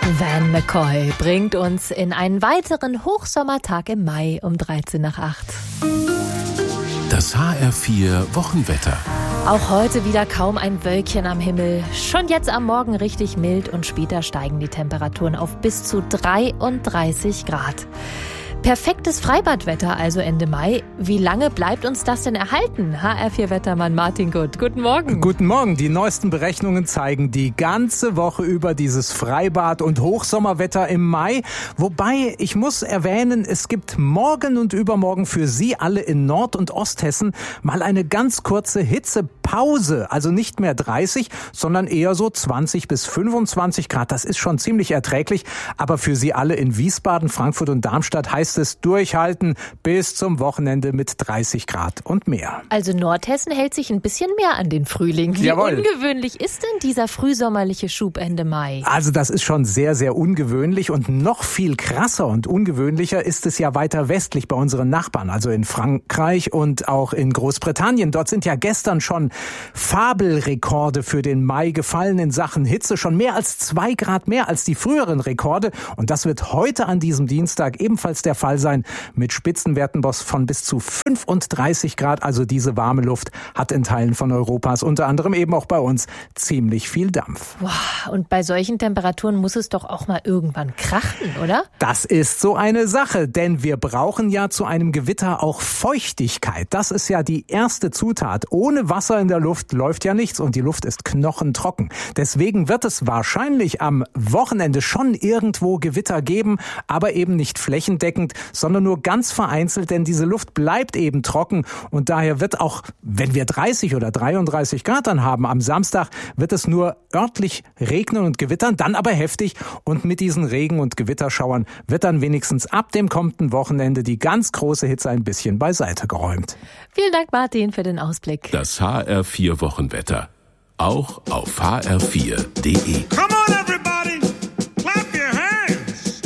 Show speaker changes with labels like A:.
A: Van McCoy bringt uns in einen weiteren Hochsommertag im Mai um 13 nach 8.
B: Das HR4 Wochenwetter.
A: Auch heute wieder kaum ein Wölkchen am Himmel. Schon jetzt am Morgen richtig mild und später steigen die Temperaturen auf bis zu 33 Grad. Perfektes Freibadwetter also Ende Mai. Wie lange bleibt uns das denn erhalten? HR4-Wettermann Martin Gutt. Guten Morgen.
C: Guten Morgen. Die neuesten Berechnungen zeigen die ganze Woche über dieses Freibad- und Hochsommerwetter im Mai. Wobei, ich muss erwähnen, es gibt morgen und übermorgen für Sie alle in Nord- und Osthessen mal eine ganz kurze Hitzepause. Also nicht mehr 30, sondern eher so 20 bis 25 Grad. Das ist schon ziemlich erträglich. Aber für Sie alle in Wiesbaden, Frankfurt und Darmstadt heißt es durchhalten bis zum Wochenende mit 30 Grad und mehr.
A: Also Nordhessen hält sich ein bisschen mehr an den Frühling. Wie
C: Jawohl.
A: Ungewöhnlich ist denn dieser frühsommerliche Schub Ende Mai?
C: Also das ist schon sehr, sehr ungewöhnlich und noch viel krasser und ungewöhnlicher ist es ja weiter westlich bei unseren Nachbarn, also in Frankreich und auch in Großbritannien. Dort sind ja gestern schon Fabelrekorde für den Mai gefallen in Sachen Hitze, schon mehr als 2 Grad mehr als die früheren Rekorde. Und das wird heute an diesem Dienstag ebenfalls der Fall sein, mit Spitzenwerten von bis zu 35 Grad. Also diese warme Luft hat in Teilen von Europas, unter anderem eben auch bei uns, ziemlich viel Dampf.
A: Wow, und bei solchen Temperaturen muss es doch auch mal irgendwann krachen, oder?
C: Das ist so eine Sache, denn wir brauchen ja zu einem Gewitter auch Feuchtigkeit. Das ist ja die erste Zutat. Ohne Wasser in der Luft läuft ja nichts und die Luft ist knochentrocken. Deswegen wird es wahrscheinlich am Wochenende schon irgendwo Gewitter geben, aber eben nicht flächendeckend, sondern nur ganz vereinzelt, denn diese Luft bleibt eben trocken und daher wird auch, wenn wir 30 oder 33 Grad dann haben am Samstag, wird es nur örtlich regnen und gewittern, dann aber heftig und mit diesen Regen- und Gewitterschauern wird dann wenigstens ab dem kommenden Wochenende die ganz große Hitze ein bisschen beiseite geräumt.
A: Vielen Dank, Martin, für den Ausblick.
B: Das HR4 Wochenwetter. Auch auf hr4.de.